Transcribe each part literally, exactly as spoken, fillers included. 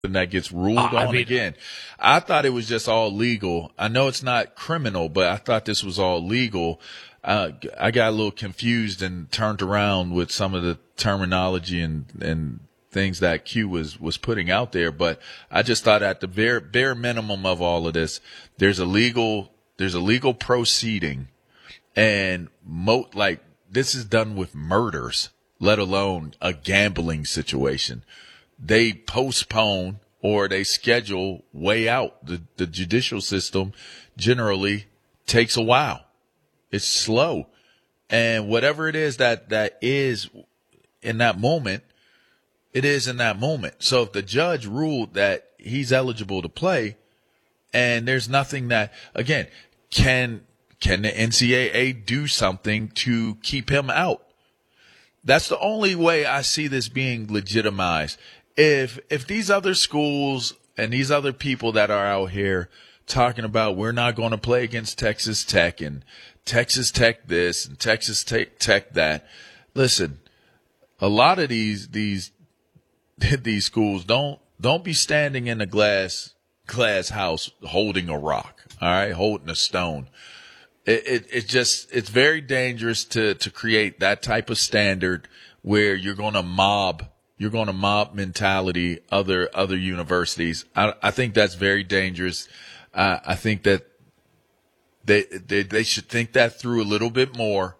that gets ruled uh, on I mean, again. I thought it was just all legal. I know it's not criminal, but I thought this was all legal. Uh, I got a little confused and turned around with some of the terminology and, and things that Q was, was putting out there. But I just thought at the bare, bare minimum of all of this, there's a legal, there's a legal proceeding, and mo, like this is done with murders, let alone a gambling situation. They postpone or they schedule way out. The, the judicial system generally takes a while. It's slow. And whatever it is that, that is in that moment, it is in that moment. So if the judge ruled that he's eligible to play, and there's nothing that, again, can, can the N C double A do something to keep him out? That's the only way I see this being legitimized. If, if these other schools and these other people that are out here talking about we're not going to play against Texas Tech and Texas Tech this and Texas Tech, Tech that, listen, a lot of these, these, these schools don't, don't be standing in a glass, glass house holding a rock. All right. Holding a stone. It, it, it just, it's very dangerous to, to create that type of standard where you're going to mob, you're going to mob mentality other, other universities. I, I think that's very dangerous. Uh, I think that they, they, they should think that through a little bit more.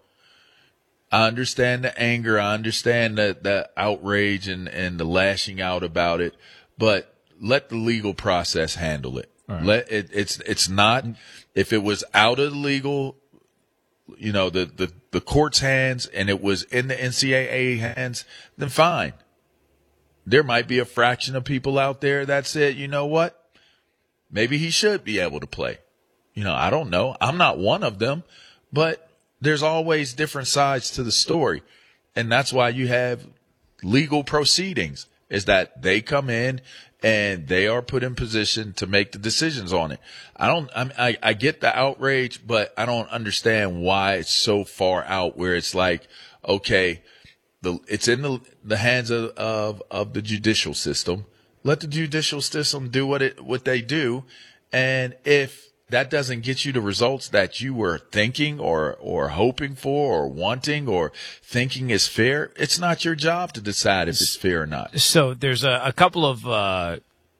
I understand the anger. I understand the, the outrage and, and the lashing out about it, but let the legal process handle it. Right. Let it, it's, it's not, if it was out of the legal, you know, the, the, the court's hands and it was in the N C double A hands, then fine. There might be a fraction of people out there that said, you know what? Maybe he should be able to play. You know, I don't know. I'm not one of them, but there's always different sides to the story. And that's why you have legal proceedings, is that they come in and they are put in position to make the decisions on it. I don't, I, I, I get the outrage, but I don't understand why it's so far out where it's like, okay, the, it's in the, the hands of, of, of the judicial system. Let the judicial system do what it, what they do. And if that doesn't get you the results that you were thinking or, or hoping for or wanting or thinking is fair, it's not your job to decide if it's fair or not. So there's a, a couple of, uh,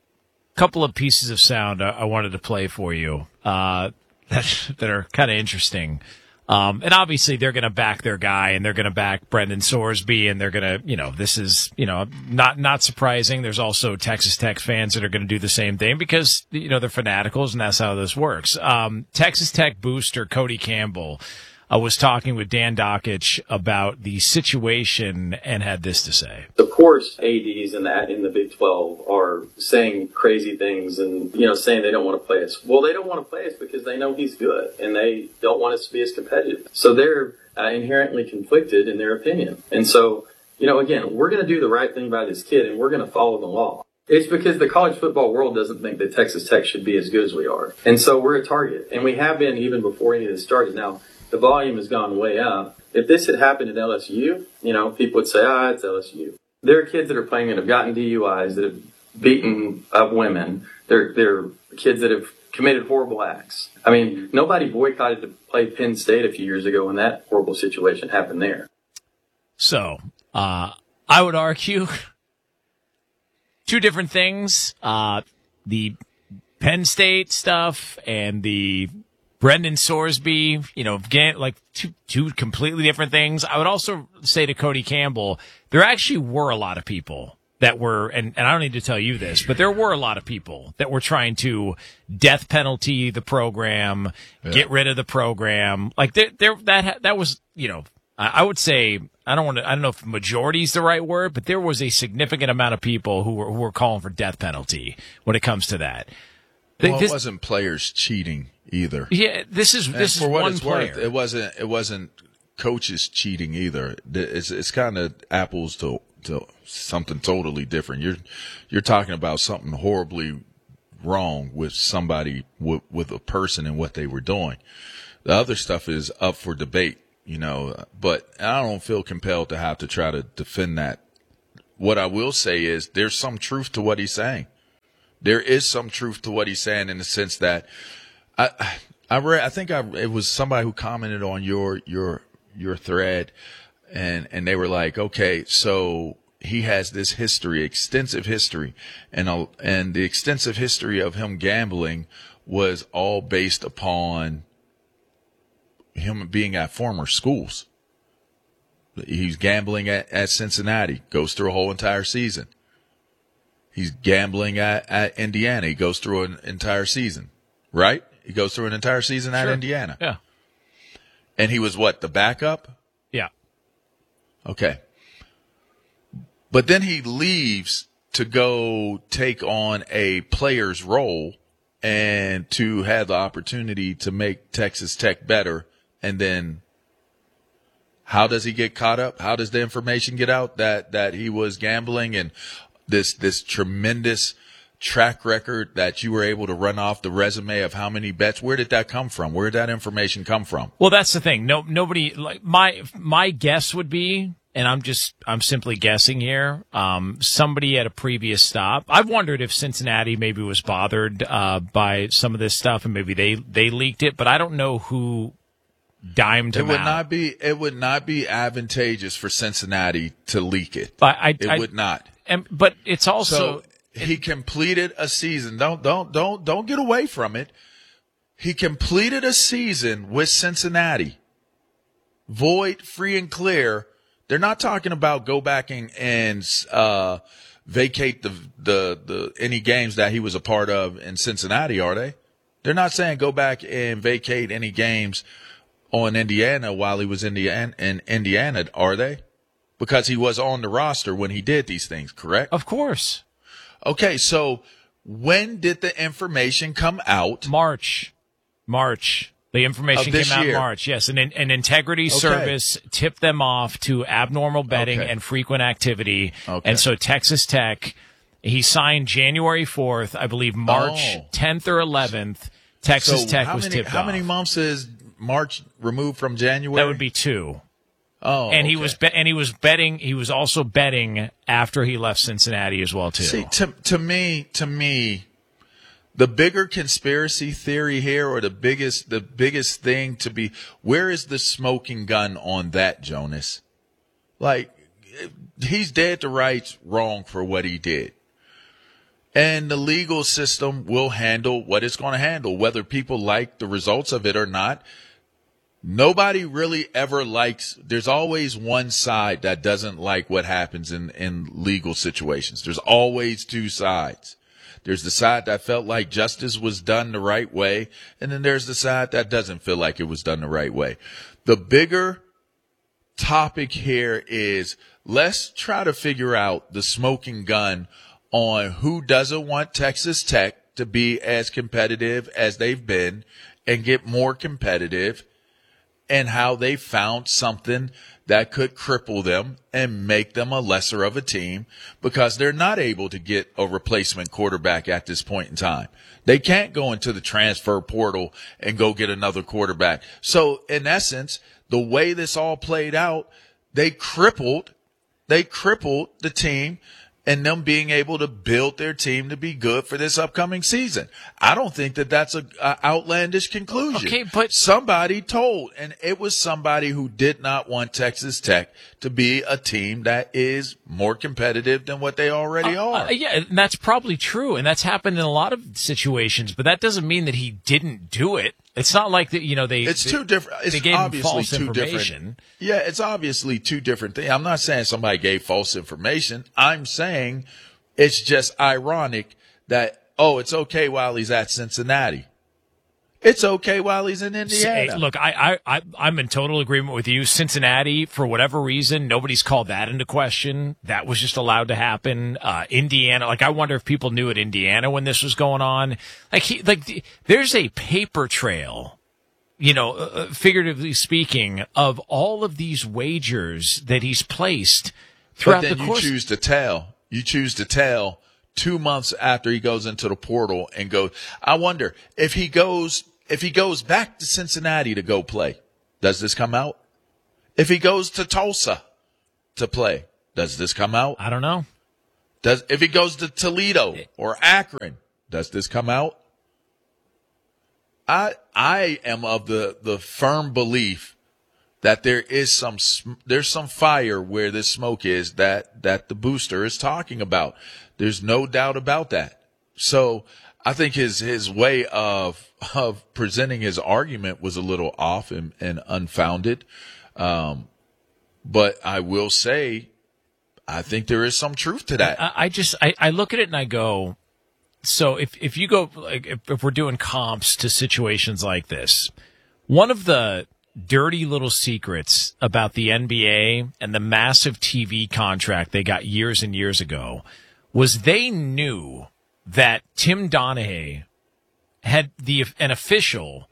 couple of pieces of sound I, I wanted to play for you, uh, that, that are kind of interesting. Um, and obviously they're going to back their guy and they're going to back Brendan Sorsby and they're going to, you know, this is, you know, not, not surprising. There's also Texas Tech fans that are going to do the same thing because, you know, they're fanaticals and that's how this works. Um, Texas Tech booster Cody Campbell, uh, was talking with Dan Dockich about the situation and had this to say. Of course, A Ds in that in the Big twelve are saying crazy things and, you know, saying they don't want to play us. Well, they don't want to play us because they know he's good and they don't want us to be as competitive. So they're uh, inherently conflicted in their opinion. And so, you know, again, we're going to do the right thing by this kid and we're going to follow the law. It's because the college football world doesn't think that Texas Tech should be as good as we are. And so we're a target. And we have been even before any of this started. Now, the volume has gone way up. If this had happened at L S U, you know, people would say, ah, it's L S U. There are kids that are playing that have gotten D U Is, that have beaten up women. There, there are kids that have committed horrible acts. I mean, nobody boycotted to play Penn State a few years ago when that horrible situation happened there. So, uh, I would argue two different things. Uh, the Penn State stuff and the Brendan Sorsby, you know, again, like two, two completely different things. I would also say to Cody Campbell, there actually were a lot of people that were, and, and I don't need to tell you this, but there were a lot of people that were trying to death penalty the program, yeah. get rid of the program. Like there, there, that, that was, you know, I, I would say, I don't want to, I don't know if majority is the right word, but there was a significant amount of people who were, who were calling for death penalty when it comes to that. Well, this, it wasn't players cheating either. Yeah, this is this and is for what one it's player. Worth, it wasn't it wasn't coaches cheating either. It's it's kind of apples to to something totally different. You're you're talking about something horribly wrong with somebody with, with a person and what they were doing. The other stuff is up for debate, you know. But I don't feel compelled to have to try to defend that. What I will say is there's some truth to what he's saying. there is some truth to what he's saying in the sense that I, I read, I think I, it was somebody who commented on your, your, your thread and, and they were like, okay, so he has this history, extensive history, and, uh, and the extensive history of him gambling was all based upon him being at former schools. He's gambling at, at Cincinnati, goes through a whole entire season. He's gambling at, at Indiana. He goes through an entire season, right? He goes through an entire season at Sure. Indiana. Yeah. And he was what, the backup? Yeah. Okay. But then he leaves to go take on a player's role and to have the opportunity to make Texas Tech better. And then how does he get caught up? How does the information get out that, that he was gambling and this, this tremendous track record that you were able to run off the resume of how many bets? Where did that come from? Where did that information come from? Well, that's the thing. No, nobody, like my, my guess would be, and I'm just, I'm simply guessing here, um, somebody at a previous stop. I've wondered if Cincinnati maybe was bothered, uh, by some of this stuff and maybe they, they leaked it, but I don't know who dimed him It would out. not be, it would not be advantageous for Cincinnati to leak it. But I, It I, would not. and, but it's also, So he completed a season. Don't, don't, don't, don't get away from it. He completed a season with Cincinnati. Void, free and clear. They're not talking about go back and, and uh, vacate the, the, the, any games that he was a part of in Cincinnati, are they? They're not saying go back and vacate any games on Indiana while he was in, the, in Indiana, are they? Because he was on the roster when he did these things, correct? of course, Okay, so when did the information come out? March, March. The information Of this came out in year. March. Yes, an an integrity service tipped them off to abnormal betting Okay. and frequent activity. Okay. And so Texas Tech, he signed January fourth, I believe March Oh. tenth or eleventh. Texas So Tech how was many, tipped how off. many months is March removed from January? That would be two. Oh, And he okay. was be- and he was betting. He was also betting after he left Cincinnati as well too. See, to to me, to me, the bigger conspiracy theory here, or the biggest, the biggest thing to be, where is the smoking gun on that, Jonas? Like, he's dead to rights wrong for what he did. And the legal system will handle what it's going to handle, whether people like the results of it or not. Nobody really ever likes, there's always one side that doesn't like what happens in, in legal situations. There's always two sides. There's the side that felt like justice was done the right way, and then there's the side that doesn't feel like it was done the right way. The bigger topic here is let's try to figure out the smoking gun on who doesn't want Texas Tech to be as competitive as they've been and get more competitive, and how they found something that could cripple them and make them a lesser of a team because they're not able to get a replacement quarterback at this point in time. They can't go into the transfer portal and go get another quarterback. So in essence, the way this all played out, they crippled, they crippled the team and them being able to build their team to be good for this upcoming season. I don't think that that's a, a outlandish conclusion. Okay, but- somebody told, and it was somebody who did not want Texas Tech to be a team that is more competitive than what they already Uh, are. uh, yeah, and that's probably true, and that's happened in a lot of situations. But that doesn't mean that he didn't do it. It's not like that. You know, they It's they, two different. It's they gave him obviously false two information. different. Yeah, it's obviously two different things. I'm not saying somebody gave false information. I'm saying it's just ironic that, oh, it's okay while he's at Cincinnati. It's okay while he's in Indiana. Hey, look, I, I, I, I'm in total agreement with you. Cincinnati, for whatever reason, nobody's called that into question. That was just allowed to happen. Uh, Indiana, like, I wonder if people knew at Indiana when this was going on. Like, he, like, the, there's a paper trail, you know, uh, figuratively speaking, of all of these wagers that he's placed throughout but then the you course. choose to tell. You choose to tell two months after he goes into the portal and goes. I wonder if he goes. If he goes back to Cincinnati to go play, does this come out? If he goes to Tulsa to play, does this come out? I don't know. Does if he goes to Toledo or Akron, Does this come out? I I am of the, the firm belief that there is some there's some fire where this smoke is that that the booster is talking about. There's no doubt about that. So I think his his way of of presenting his argument was a little off and, and unfounded. Um, but I will say, I think there is some truth to that. I, I just I, I look at it and I go, so if if you go like if, if we're doing comps to situations like this, one of the dirty little secrets about the N B A and the massive T V contract they got years and years ago was they knew that Tim Donaghy had the an official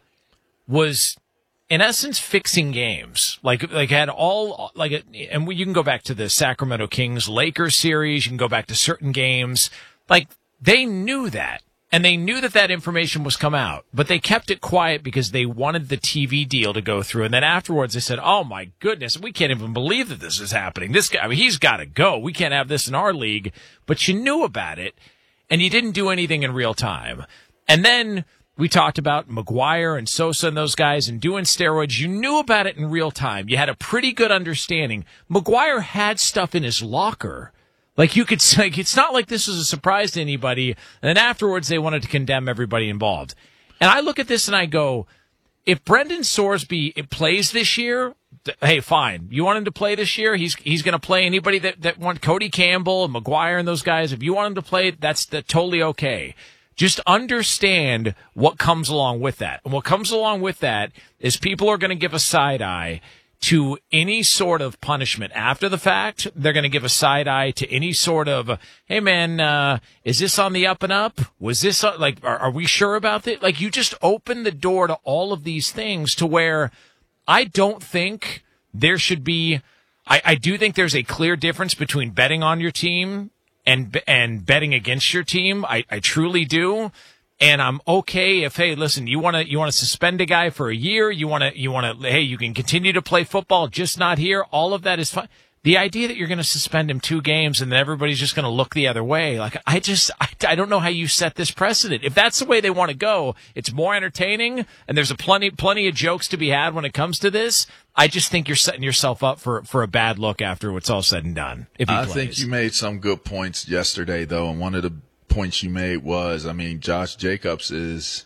was in essence fixing games, like like had all like and we, you can go back to the Sacramento Kings Lakers series, you can go back to certain games, like they knew that. And they knew that that information was come out, but they kept it quiet because they wanted the T V deal to go through. And then afterwards they said, oh my goodness, we can't even believe that this is happening. This guy, I mean, he's got to go. We can't have this in our league. But you knew about it and you didn't do anything in real time. And then we talked about McGuire and Sosa and those guys and doing steroids. You knew about it in real time. You had a pretty good understanding. McGuire had stuff in his locker. Like you could say, it's not like this was a surprise to anybody. And then afterwards, they wanted to condemn everybody involved. And I look at this and I go, if Brendan Sorsby plays this year, hey, fine. You want him to play this year? He's he's going to play. Anybody that that want Cody Campbell and McGuire and those guys, if you want him to play, that's the, totally okay. Just understand what comes along with that. And what comes along with that is people are going to give a side eye to any sort of punishment after the fact. They're going to give a side eye to any sort of, hey man, uh, is this on the up and up? Was this uh, like, are, are we sure about it? Like you just open the door to all of these things to where I don't think there should be, I, I do think there's a clear difference between betting on your team and, and betting against your team. I, I truly do. And I'm okay if, hey, listen, you want to you want to suspend a guy for a year, you want to you want to, hey, you can continue to play football, just not here. All of that is fine. The idea that you're going to suspend him two games and then everybody's just going to look the other way, like I just I, I don't know how you set this precedent. If that's the way they want to go, it's more entertaining and there's a plenty plenty of jokes to be had when it comes to this. I just think you're setting yourself up for for a bad look after it's all said and done. If he I plays. think you made some good points yesterday, though, and one of the points you made was, I mean, Josh Jacobs is,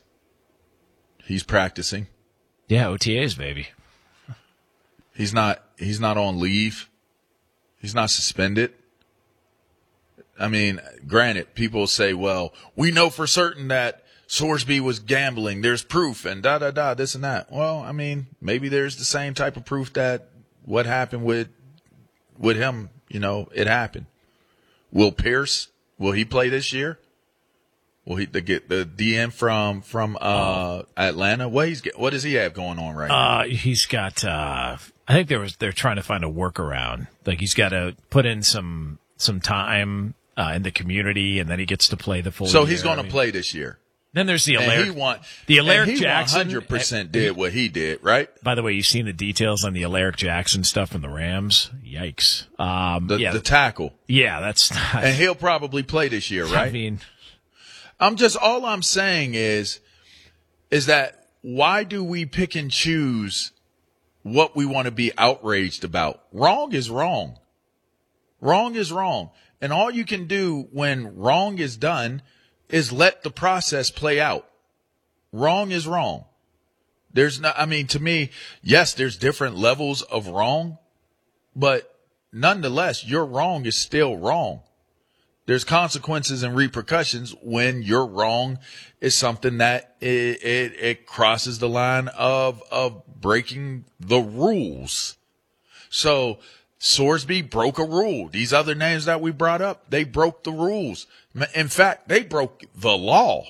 he's practicing. Yeah, O T As, baby. He's not, he's not on leave. He's not suspended. I mean, granted, people say, well, we know for certain that Sorsby was gambling. There's proof and da, da, da, this and that. Well, I mean, maybe there's the same type of proof that what happened with, with him, you know, it happened. Will Pierce, will he play this year? Will he the, get the D M from from uh, Atlanta? What he's what does he have going on right now? Uh, he's got. Uh, I think there was they're trying to find a workaround. Like he's got to put in some some time uh, in the community, and then he gets to play the full. So year. he's going I to mean, play this year. Then there's the And Alaric. he want the Alaric and he Jackson. one hundred percent did what he did, right? By the way, you've seen the details on the Alaric Jackson stuff from the Rams. Yikes! Um, The, yeah, the tackle, yeah, that's. Not, and he'll probably play this year, right? I mean, I'm just all I'm saying is, is that why do we pick and choose what we want to be outraged about? Wrong is wrong. Wrong is wrong, and all you can do when wrong is done is let the process play out. Wrong is wrong. There's not, I mean, to me, yes, there's different levels of wrong, but nonetheless, your wrong is still wrong. There's consequences and repercussions when your wrong is something that it, it, it crosses the line of, of breaking the rules. So Sorsby broke a rule. These other names that we brought up, they broke the rules. In fact, they broke the law.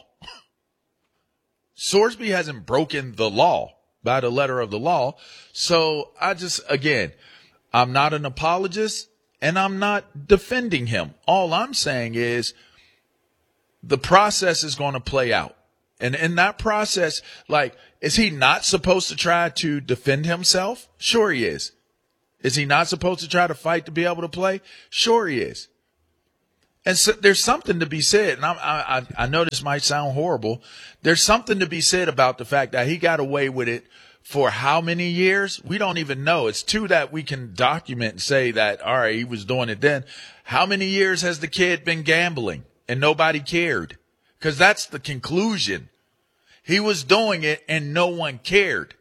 Sorsby hasn't broken the law by the letter of the law. So I just, again, I'm not an apologist and I'm not defending him. All I'm saying is the process is going to play out. And in that process, like, is he not supposed to try to defend himself? Sure he is. Is he not supposed to try to fight to be able to play? Sure he is. And so there's something to be said, and I, I, I know this might sound horrible. There's something to be said about the fact that he got away with it for how many years? We don't even know. It's two that we can document and say that, all right, he was doing it then. How many years has the kid been gambling and nobody cared? Because that's the conclusion. He was doing it and no one cared.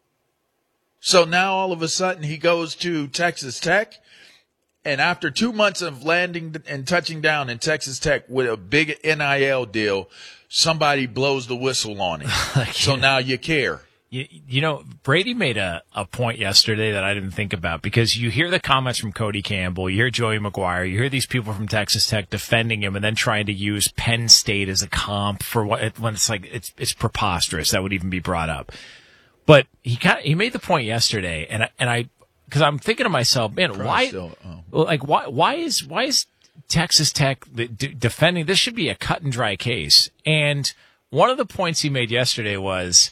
So now all of a sudden he goes to Texas Tech. And after two months of landing and touching down in Texas Tech with a big N I L deal, somebody blows the whistle on him. So now you care. You, you know, Brady made a, a point yesterday that I didn't think about, because you hear the comments from Cody Campbell, you hear Joey McGuire, you hear these people from Texas Tech defending him and then trying to use Penn State as a comp for what, when it's like, it's, it's preposterous that would even be brought up. But he kind of, he made the point yesterday, and I, and I, because I'm thinking to myself, man, Probably why, still, oh. like, why, why is, why is Texas Tech d- defending? This should be a cut and dry case. And one of the points he made yesterday was,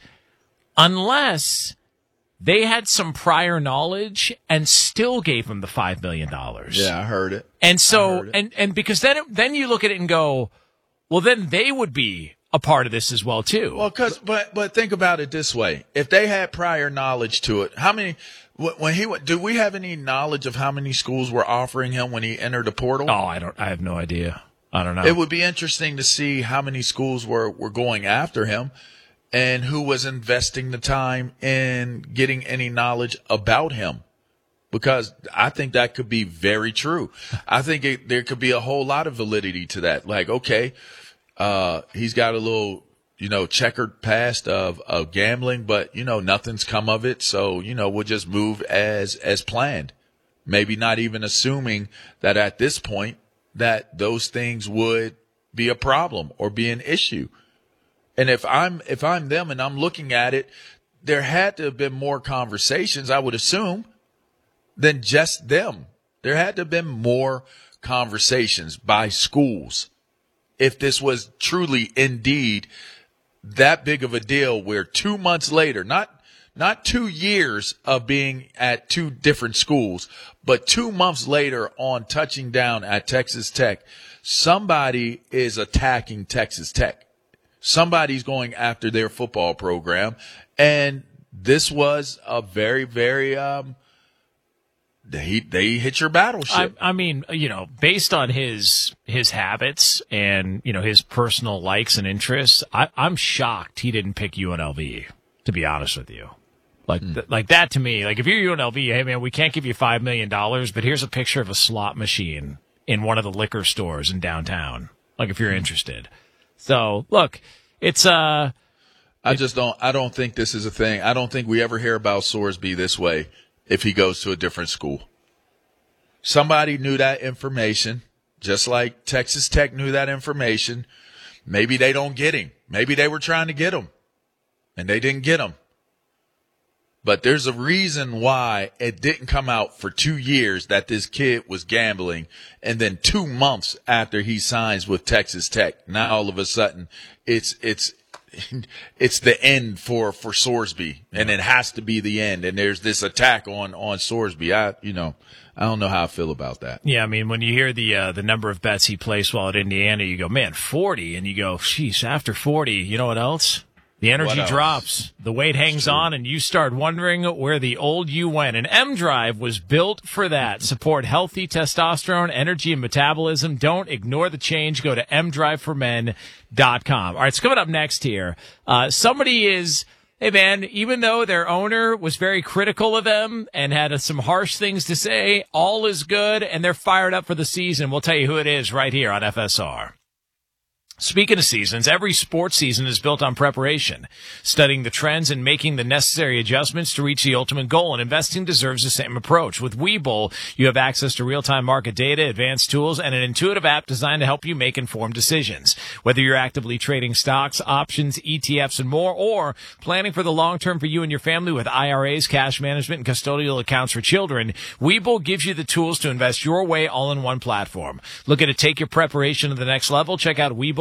unless they had some prior knowledge and still gave him the five million dollars. Yeah, I heard it. And so, it. and, and because then, it, then you look at it and go, well, then they would be a part of this as well, too. Well, cause, but, but think about it this way. If they had prior knowledge to it, how many, when he went, do we have any knowledge of how many schools were offering him when he entered the portal? Oh, I don't, I have no idea. I don't know. It would be interesting to see how many schools were, were going after him and who was investing the time in getting any knowledge about him. Because I think that could be very true. I think it, there could be a whole lot of validity to that. Like, okay, uh, he's got a little, you know, checkered past of, of gambling, but, you know, nothing's come of it. So, you know, we'll just move as, as planned. Maybe not even assuming that at this point that those things would be a problem or be an issue. And if I'm, if I'm them and I'm looking at it, there had to have been more conversations, I would assume, than just them. There had to have been more conversations by schools if this was truly indeed that big of a deal, where two months later, not, not two years of being at two different schools, but two months later on touching down at Texas Tech, somebody is attacking Texas Tech. Somebody's going after their football program. And this was a very, very, um, They they hit your battleship. I, I mean, you know, based on his his habits and, you know, his personal likes and interests, I, I'm shocked he didn't pick U N L V, to be honest with you. Like mm. th- like that to me, like if you're U N L V, hey man, we can't give you five million dollars, but here's a picture of a slot machine in one of the liquor stores in downtown. Like if you're mm. interested. So look, it's uh I just don't I don't think this is a thing. I don't think we ever hear about Sorsby this way. If he goes to a different school, somebody knew that information, just like Texas Tech knew that information. Maybe they don't get him. Maybe they were trying to get him and they didn't get him. But there's a reason why it didn't come out for two years that this kid was gambling. And then two months after he signs with Texas Tech, now all of a sudden it's, it's, it's the end for, for Sorsby, and it has to be the end. And there's this attack on, on Sorsby. I, you know, I don't know how I feel about that. Yeah. I mean, when you hear the, uh, the number of bets he placed while at Indiana, you go, man, forty. And you go, sheesh, after forty, you know what else? The energy drops, the weight hangs on, and you start wondering where the old you went. And M-Drive was built for that. Support healthy testosterone, energy, and metabolism. Don't ignore the change. Go to m drive for men dot com. All right, it's coming up next here. Uh, somebody is, hey man, even though their owner was very critical of them and had uh, some harsh things to say, all is good, and they're fired up for the season. We'll tell you who it is right here on F S R. Speaking of seasons, every sports season is built on preparation, studying the trends and making the necessary adjustments to reach the ultimate goal, and investing deserves the same approach. With Webull, you have access to real-time market data, advanced tools, and an intuitive app designed to help you make informed decisions. Whether you're actively trading stocks, options, E T Fs, and more, or planning for the long term for you and your family with I R As, cash management, and custodial accounts for children, Webull gives you the tools to invest your way all in one platform. Looking to take your preparation to the next level? Check out Webull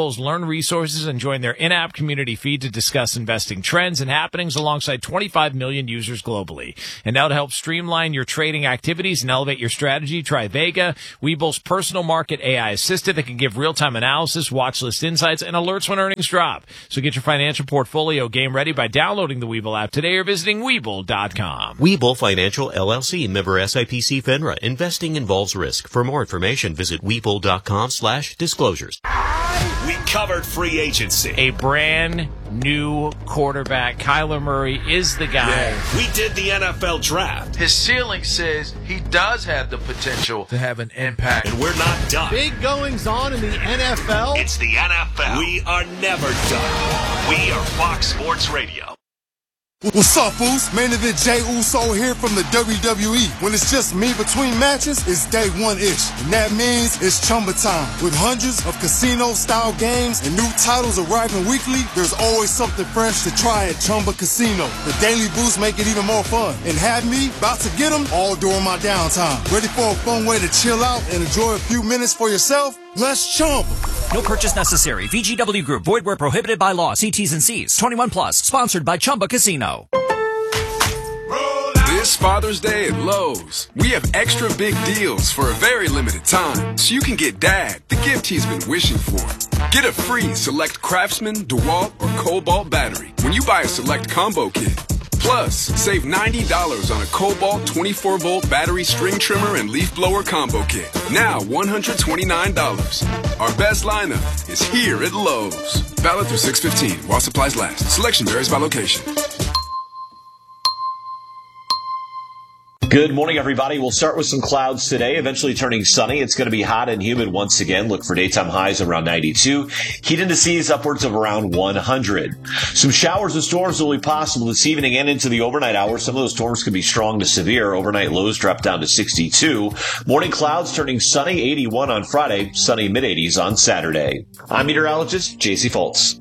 Webull's learn resources and join their in-app community feed to discuss investing trends and happenings alongside twenty-five million users globally. And now to help streamline your trading activities and elevate your strategy, try Vega, Webull's personal market A I assistant that can give real-time analysis, watch list insights, and alerts when earnings drop. So get your financial portfolio game ready by downloading the Webull app today or visiting Webull dot com. Webull Financial L L C, member S I P C FINRA. Investing involves risk. For more information, visit Webull dot com slash disclosures. We covered free agency. A brand new quarterback, Kyler Murray, is the guy. Yeah. We did the N F L draft. His ceiling says he does have the potential to have an impact. And we're not done. Big goings on in the N F L. It's the N F L. We are never done. We are Fox Sports Radio. What's up, Foos? Man of the Jay Uso here from the W W E. When it's just me between matches, it's day one-ish. And that means it's Chumba time. With hundreds of casino-style games and new titles arriving weekly, there's always something fresh to try at Chumba Casino. The daily boosts make it even more fun. And have me about to get them all during my downtime. Ready for a fun way to chill out and enjoy a few minutes for yourself? Let's Chumba. No purchase necessary. V G W Group. Void where prohibited by law. See T's and C's. twenty-one plus. Sponsored by Chumba Casino. This Father's Day at Lowe's, we have extra big deals for a very limited time, so you can get Dad the gift he's been wishing for. Get a free Select Craftsman, DeWalt, or Cobalt battery when you buy a Select Combo Kit. Plus, save ninety dollars on a Cobalt twenty-four volt battery string trimmer and leaf blower combo kit. Now one hundred twenty-nine dollars. Our best lineup is here at Lowe's. Valid through six fifteen while supplies last. Selection varies by location. Good morning, everybody. We'll start with some clouds today, eventually turning sunny. It's going to be hot and humid once again. Look for daytime highs around ninety-two. Heat indices upwards of around one hundred. Some showers and storms will be possible this evening and into the overnight hours. Some of those storms could be strong to severe. Overnight lows drop down to sixty-two. Morning clouds turning sunny, eighty-one on Friday, sunny mid-eighties on Saturday. I'm meteorologist J C Foltz.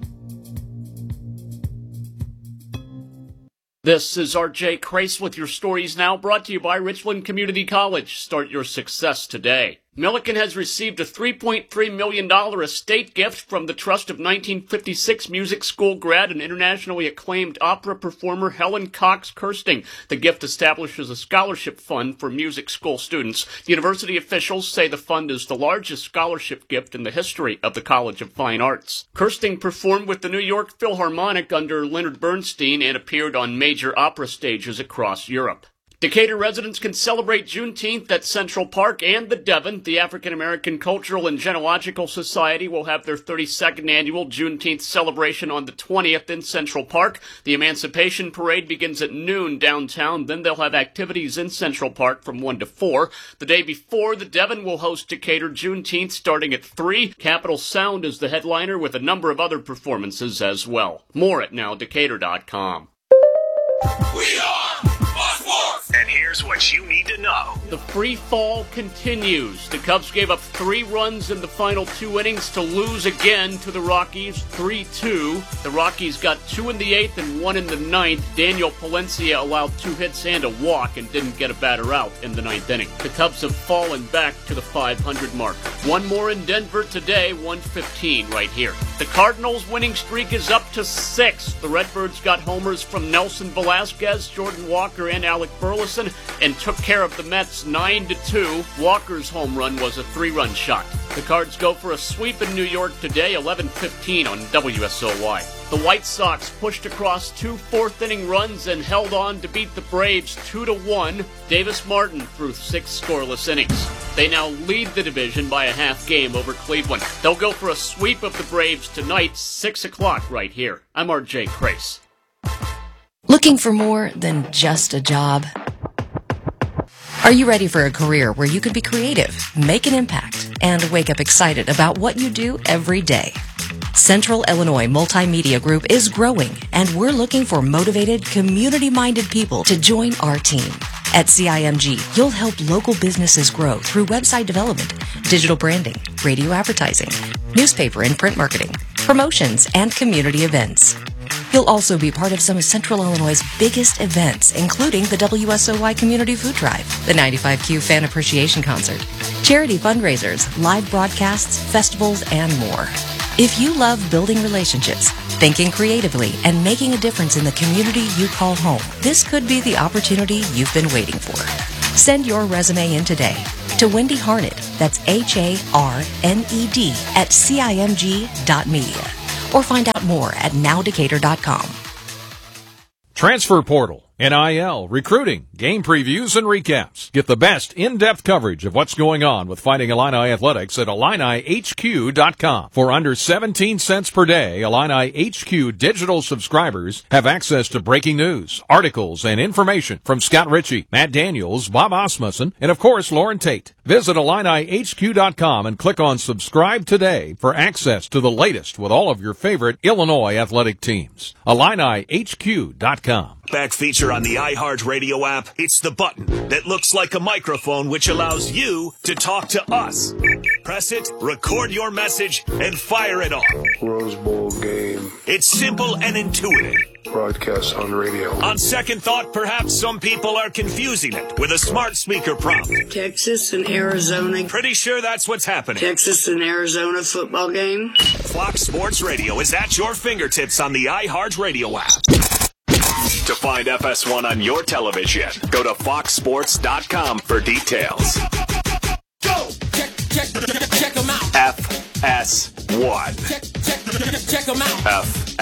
This is R J Crace with your stories now, brought to you by Richland Community College. Start your success today. Milliken has received a three point three million dollars estate gift from the trust of nineteen fifty-six music school grad and internationally acclaimed opera performer Helen Cox Kirsting. The gift establishes a scholarship fund for music school students. University officials say the fund is the largest scholarship gift in the history of the College of Fine Arts. Kirsting performed with the New York Philharmonic under Leonard Bernstein and appeared on major opera stages across Europe. Decatur residents can celebrate Juneteenth at Central Park and the Devon. The African American Cultural and Genealogical Society will have their thirty-second annual Juneteenth celebration on the twentieth in Central Park. The Emancipation Parade begins at noon downtown. Then they'll have activities in Central Park from one to four. The day before, the Devon will host Decatur Juneteenth starting at three. Capitol Sound is the headliner with a number of other performances as well. More at now decatur dot com. We are And here's what you need to know. The free fall continues. The Cubs gave up three runs in the final two innings to lose again to the Rockies, three two. The Rockies got two in the eighth and one in the ninth. Daniel Palencia allowed two hits and a walk and didn't get a batter out in the ninth inning. The Cubs have fallen back to the five hundred mark. One more in Denver today, one fifteen right here. The Cardinals' winning streak is up to six. The Redbirds got homers from Nelson Velasquez, Jordan Walker, and Alec Burleson, and took care of the Mets nine to two. Walker's home run was a three-run shot. The Cards go for a sweep in New York today, eleven fifteen on W S O Y. The White Sox pushed across two fourth-inning runs and held on to beat the Braves two to one. Davis Martin threw six scoreless innings. They now lead the division by a half game over Cleveland. They'll go for a sweep of the Braves tonight, six o'clock right here. I'm R J Crace. Looking for more than just a job? Are you ready for a career where you can be creative, make an impact, and wake up excited about what you do every day? Central Illinois Multimedia Group is growing, and we're looking for motivated, community-minded people to join our team. At C I M G, you'll help local businesses grow through website development, digital branding, radio advertising, newspaper and print marketing, promotions, and community events. You'll also be part of some of Central Illinois' biggest events, including the W S O Y Community Food Drive, the ninety-five Q Fan Appreciation Concert, charity fundraisers, live broadcasts, festivals, and more. If you love building relationships, thinking creatively, and making a difference in the community you call home, this could be the opportunity you've been waiting for. Send your resume in today to Wendy Harned, that's H A R N E D, at C I M G dot media. Or find out more at now decatur dot com. Transfer Portal, N I L, recruiting, game previews, and recaps. Get the best in-depth coverage of what's going on with Fighting Illini Athletics at Illini H Q dot com. For under seventeen cents per day, Illini H Q digital subscribers have access to breaking news, articles, and information from Scott Ritchie, Matt Daniels, Bob Osmussen, and of course, Lauren Tate. Visit Illini H Q dot com and click on Subscribe Today for access to the latest with all of your favorite Illinois athletic teams. Illini H Q dot com. Back feature on the iHeartRadio app. It's the button that looks like a microphone which allows you to talk to us. Press it, record your message, and fire it off. Rose Bowl game. It's simple and intuitive. Broadcast on radio. On second thought, perhaps some people are confusing it with a smart speaker prompt. Texas and Arizona. Pretty sure that's what's happening. Texas and Arizona football game. Fox Sports Radio is at your fingertips on the iHeartRadio app. To find F S one on your television, go to fox sports dot com for details. Go! Check, check, check, check them out. F S one. Check, check, check them out. F